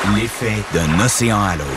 L'effet d'un océan à l'autre.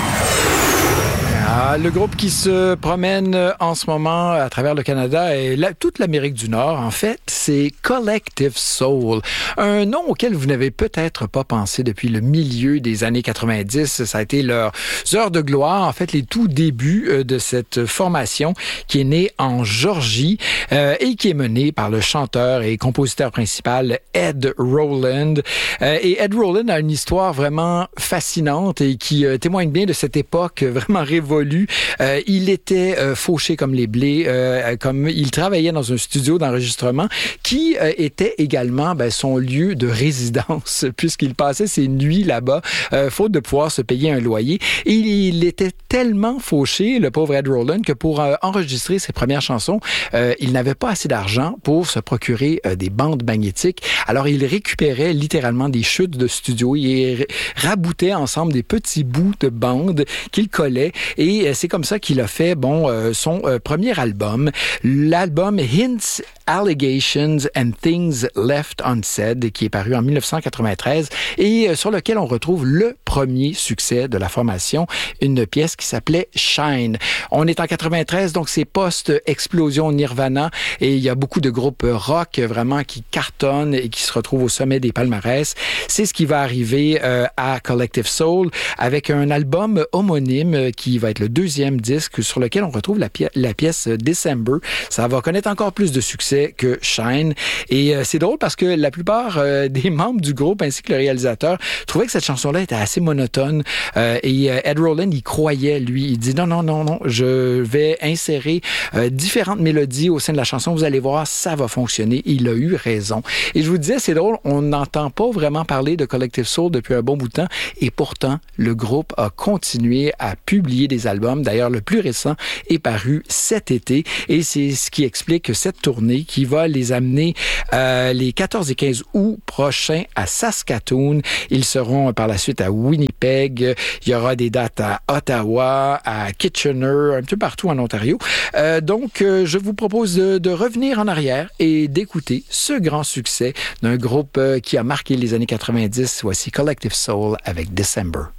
Le groupe qui se promène en ce moment à travers le Canada et toute l'Amérique du Nord, en fait, c'est Collective Soul. Un nom auquel vous n'avez peut-être pas pensé depuis le milieu des années 90. Ça a été leurs heures de gloire, en fait, les tout débuts de cette formation qui est née en Georgie et qui est menée par le chanteur et compositeur principal Ed Roland. Et Ed Roland a une histoire vraiment fascinante et qui témoigne bien de cette époque vraiment révolue. Il était fauché comme les blés, comme il travaillait dans un studio d'enregistrement qui était également son lieu de résidence puisqu'il passait ses nuits là-bas, faute de pouvoir se payer un loyer. Et il était tellement fauché, le pauvre Ed Roland, que pour enregistrer ses premières chansons, il n'avait pas assez d'argent pour se procurer des bandes magnétiques. Alors il récupérait littéralement des chutes de studio, il raboutait ensemble des petits bouts de bandes qu'il collait et c'est comme ça qu'il a fait son premier album, l'album Hints, Allegations and Things Left Unsaid, qui est paru en 1993 et sur lequel on retrouve le premier succès de la formation, une pièce qui s'appelait Shine. On est en 93, donc c'est post-explosion Nirvana et il y a beaucoup de groupes rock vraiment qui cartonnent et qui se retrouvent au sommet des palmarès. C'est ce qui va arriver à Collective Soul avec un album homonyme qui va être le deuxième disque sur lequel on retrouve la pièce December. Ça va connaître encore plus de succès que Shine. Et c'est drôle parce que la plupart des membres du groupe ainsi que le réalisateur trouvaient que cette chanson-là était assez monotone. Et Ed Roland, il croyait, lui. Il dit non, je vais insérer différentes mélodies au sein de la chanson. Vous allez voir, ça va fonctionner. Il a eu raison. Et je vous disais, c'est drôle, on n'entend pas vraiment parler de Collective Soul depuis un bon bout de temps. Et pourtant, le groupe a continué à publier des albums. D'ailleurs, le plus récent est paru cet été. Et c'est ce qui explique cette tournée qui va les amener les 14 et 15 août prochains à Saskatoon. Ils seront par la suite à Winnipeg. Il y aura des dates à Ottawa, à Kitchener, un peu partout en Ontario. Donc, je vous propose de revenir en arrière et d'écouter ce grand succès d'un groupe qui a marqué les années 90. Voici Collective Soul avec December.